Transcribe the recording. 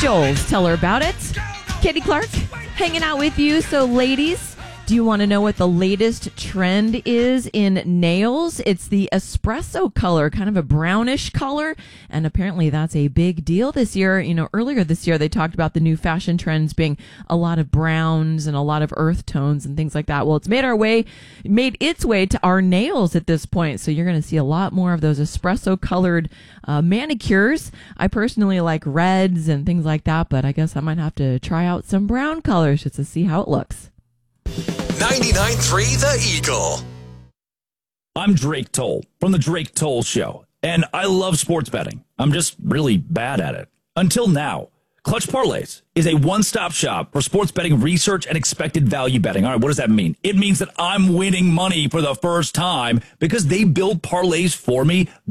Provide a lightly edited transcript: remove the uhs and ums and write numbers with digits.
Joel's Tell Her About It. Katie Clark hanging out with you. So, ladies, do you want to know what the latest trend is in nails? It's the espresso color, kind of a brownish color. And apparently that's a big deal this year. You know, earlier this year, they talked about the new fashion trends being a lot of browns and a lot of earth tones and things like that. Well, it's made its way to our nails at this point. So you're going to see a lot more of those espresso colored manicures. I personally like reds and things like that, but I guess I might have to try out some brown colors just to see how it looks. 99.3 The Eagle. I'm Drake Toll from The Drake Toll Show, and I love sports betting. I'm just really bad at it. Until now. Clutch Parlays is a one-stop shop for sports betting research and expected value betting. All right, what does that mean? It means that I'm winning money for the first time because they build parlays for me